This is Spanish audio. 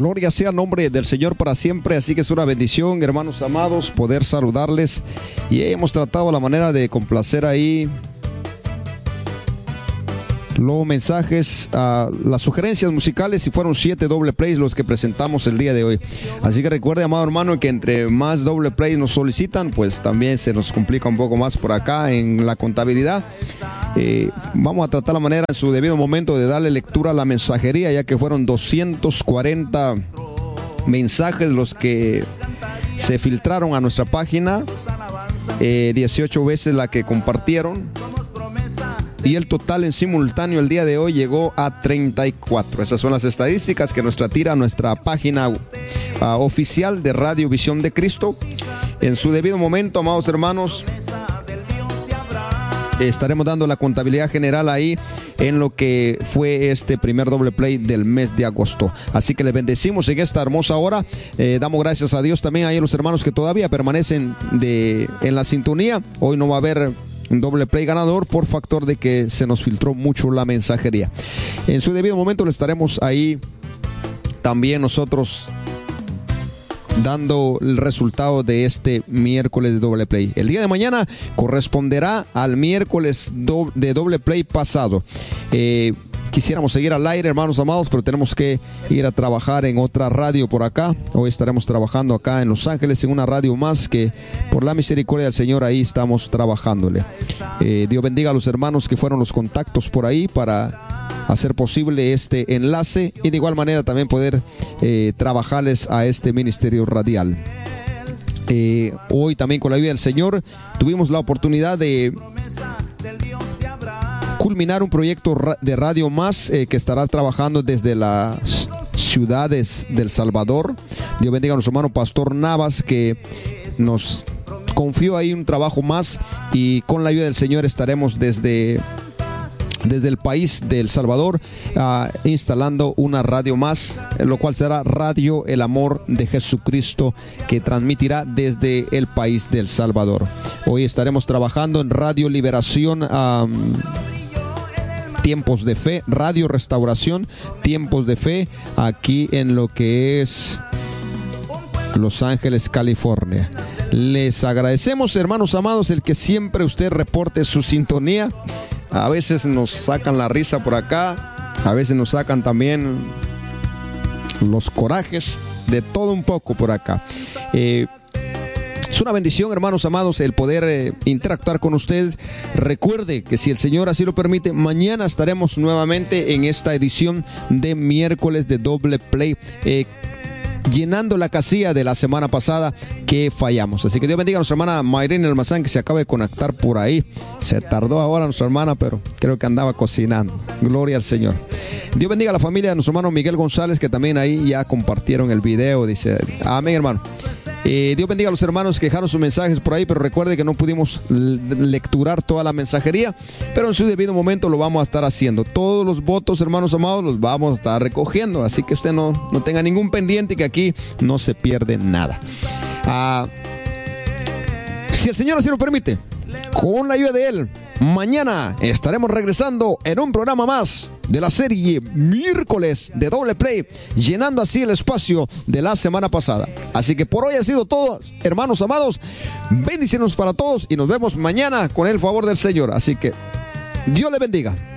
Gloria sea el nombre del Señor para siempre, así que es una bendición, hermanos amados, poder saludarles. Y hemos tratado la manera de complacer ahí los mensajes, las sugerencias musicales, y fueron 7 doble plays los que presentamos el día de hoy. Así que recuerde, amado hermano, que entre más doble plays nos solicitan, pues también se nos complica un poco más por acá en la contabilidad. Vamos a tratar la manera en su debido momento de darle lectura a la mensajería, ya que fueron 240 mensajes los que se filtraron a nuestra página, 18 veces la que compartieron, y el total en simultáneo el día de hoy llegó a 34. Esas son las estadísticas que nos tira nuestra página oficial de Radio Visión de Cristo. En su debido momento, amados hermanos, estaremos dando la contabilidad general ahí en lo que fue este primer doble play del mes de agosto. Así que les bendecimos en esta hermosa hora. Damos gracias a Dios también a los hermanos que todavía permanecen en la sintonía. Hoy no va a haber un doble play ganador por factor de que se nos filtró mucho la mensajería. En su debido momento le estaremos ahí también nosotros dando el resultado de este miércoles de doble play. El día de mañana corresponderá al miércoles de doble play pasado. Quisiéramos seguir al aire, hermanos amados, pero tenemos que ir a trabajar en otra radio por acá. Hoy estaremos trabajando acá en Los Ángeles en una radio más que, por la misericordia del Señor, ahí estamos trabajándole. Dios bendiga a los hermanos que fueron los contactos por ahí para hacer posible este enlace, y de igual manera también poder trabajarles a este ministerio radial. Hoy también, con la ayuda del Señor, tuvimos la oportunidad de culminar un proyecto de radio más que estará trabajando desde las ciudades del Salvador. Dios bendiga a nuestro hermano Pastor Navas, que nos confió ahí un trabajo más, y con la ayuda del Señor estaremos desde el país de El Salvador instalando una radio más, lo cual será Radio El Amor de Jesucristo, que transmitirá desde el país de El Salvador. Hoy estaremos trabajando en Radio Liberación, Tiempos de Fe, Radio Restauración, Tiempos de Fe, aquí en lo que es Los Ángeles, California. Les agradecemos, hermanos amados, el que siempre usted reporte su sintonía. A veces nos sacan la risa por acá, a veces nos sacan también los corajes, de todo un poco por acá. Es una bendición, hermanos amados, el poder interactuar con ustedes. Recuerde que, si el Señor así lo permite, mañana estaremos nuevamente en esta edición de miércoles de doble play, llenando la casilla de la semana pasada que fallamos. Así que Dios bendiga a nuestra hermana Mayrene Almazán, que se acaba de conectar por ahí. Se tardó ahora nuestra hermana, pero creo que andaba cocinando. Gloria al Señor. Dios bendiga a la familia de nuestro hermano Miguel González, que también ahí ya compartieron el video. Dice, amén, hermano. Dios bendiga a los hermanos que dejaron sus mensajes por ahí, pero recuerde que no pudimos lecturar toda la mensajería, pero en su debido momento lo vamos a estar haciendo. Todos los votos, hermanos amados, los vamos a estar recogiendo, así que usted no tenga ningún pendiente, que aquí no se pierde nada. Si el Señor así lo permite, con la ayuda de Él, mañana estaremos regresando en un programa más de la serie miércoles de doble play, llenando así el espacio de la semana pasada. Así que por hoy ha sido todo, hermanos amados. Bendiciones para todos y nos vemos mañana con el favor del Señor. Así que Dios les bendiga.